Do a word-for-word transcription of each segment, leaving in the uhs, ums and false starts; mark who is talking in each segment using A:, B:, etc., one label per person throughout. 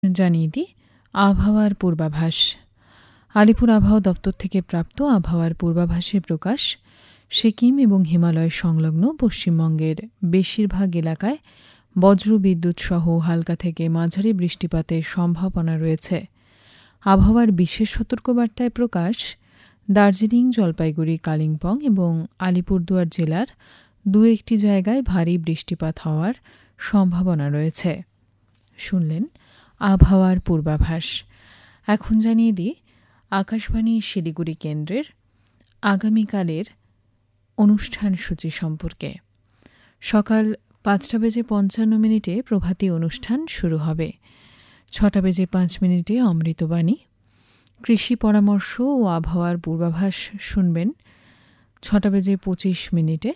A: জানিয়ে দিই আবহাওয়ার পূর্বাভাস। আলিপুর আবহাওয়া দপ্তর থেকে প্রাপ্ত আবহাওয়ার পূর্বাভাসে প্রকাশ, সিকিম এবং হিমালয় সংলগ্ন পশ্চিমবঙ্গের বেশিরভাগ এলাকায় বজ্রবিদ্যুৎ সহ হালকা থেকে মাঝারি বৃষ্টিপাতের সম্ভাবনা রয়েছে। আবহাওয়ার বিশেষ সতর্কবার্তায় প্রকাশ, দার্জিলিং, জলপাইগুড়ি, কালিম্পং এবং আলিপুরদুয়ার জেলার দু একটি জায়গায় ভারী বৃষ্টিপাত হওয়ার সম্ভাবনা রয়েছে। শুনলেন আবহাওয়ার পূর্বাভাস। এখন জানিয়ে দিই আকাশবাণী শিলিগুড়ি কেন্দ্রের আগামীকালের অনুষ্ঠান সূচি সম্পর্কে। সকাল পাঁচটা বেজে পঞ্চান্ন মিনিটে প্রভাতী অনুষ্ঠান শুরু হবে। ছটা বেজে পাঁচ মিনিটে অমৃতবাণী, কৃষি পরামর্শ ও আবহাওয়ার পূর্বাভাস শুনবেন। ছটা বেজে পঁচিশ মিনিটে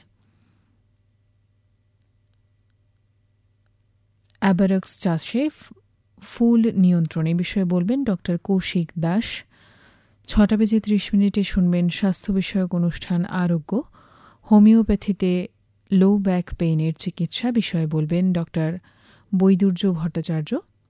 A: অ্যাবারক্স চাষে ফুল নিয়ন্ত্রণ এ বিষয়ে বলবেন ডক্টর কৌশিক দাস। ছটা বেজে ত্রিশ মিনিটে শুনবেন স্বাস্থ্য বিষয়ক অনুষ্ঠান আরোগ্য, হোমিওপ্যাথিতে লো ব্যাক পেইনের চিকিৎসা বিষয়ে বলবেন ডক্টর বৈদুর্য ভট্টাচার্য।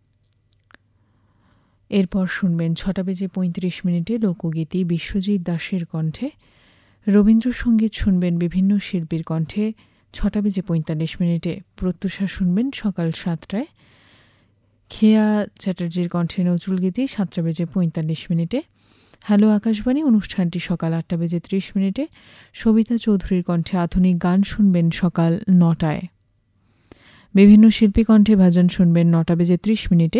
A: এরপর শুনবেন ছটা বেজে পঁয়ত্রিশ মিনিটে লোকগীতি বিশ্বজিৎ দাসের কণ্ঠে। রবীন্দ্রসঙ্গীত শুনবেন বিভিন্ন শিল্পীর কণ্ঠে। ছটা বেজে পঁয়তাল্লিশ মিনিটে প্রত্যুষা শুনবেন সকাল সাতটায়। খেয়া চ্যাটার্জির কণ্ঠে নজরুলগীতি সাতটা বেজে পঁয়তাল্লিশ মিনিটে। হ্যালো আকাশবাণী অনুষ্ঠানটি সকাল আটটা বেজে ত্রিশ মিনিটে। সবিতা চৌধুরীর কণ্ঠে আধুনিক গান শুনবেন সকাল নটায়। বিভিন্ন শিল্পী কণ্ঠে ভজন শুনবেন নটা বেজে ত্রিশ মিনিটে।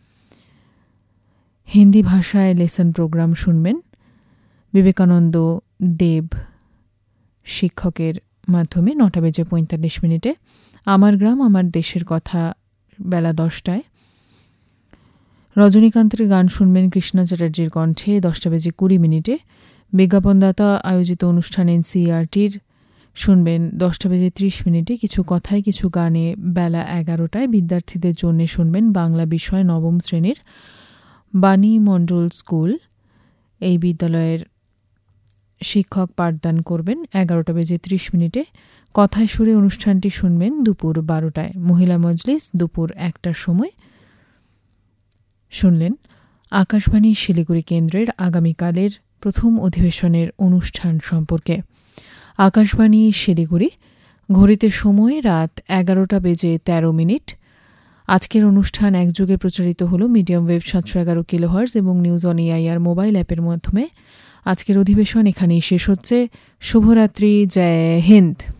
A: হিন্দি ভাষায় লেসন প্রোগ্রাম শুনবেন বিবেকানন্দ দেব শিক্ষকের মাধ্যমে নটা বেজে পঁয়তাল্লিশ মিনিটে। আমার গ্রাম আমার দেশের কথা বেলা দশটায়। রজনীকান্তের গান শুনবেন কৃষ্ণা চ্যাটার্জির কণ্ঠে দশটা বেজে কুড়ি মিনিটে। বিজ্ঞাপনদাতা আয়োজিত অনুষ্ঠান এনসিইআরটির শুনবেন দশটা বেজে ত্রিশ মিনিটে। কিছু কথায় কিছু গানে বেলা এগারোটায়। বিদ্যার্থীদের জন্য শুনবেন বাংলা বিষয় নবম শ্রেণীর বাণী মণ্ডল স্কুল, এই বিদ্যালয়ের শিক্ষক পাঠদান করবেন এগারোটা বেজে ত্রিশ মিনিটে। কথায় সুরে অনুষ্ঠানটি শুনবেন দুপুর বারোটায়। মহিলা মজলিস দুপুর একটার সময়। শুনলেন আকাশবাণী শিলিগুড়ি কেন্দ্রের আগামীকালের প্রথম অধিবেশনের অনুষ্ঠান সম্পর্কে। আকাশবাণী শিলিগুড়ি, ঘড়িতে সময় রাত এগারোটা বেজে তেরো মিনিট। আজকের অনুষ্ঠান একযোগে প্রচারিত হল মিডিয়াম ওয়েভ সাতশো এগারো কিলোহার্জ এবং নিউজ অন এআইআর মোবাইল অ্যাপের মাধ্যমে। আজকের অধিবেশন এখানেই শেষ হচ্ছে। শুভরাত্রি, জয় হিন্দ।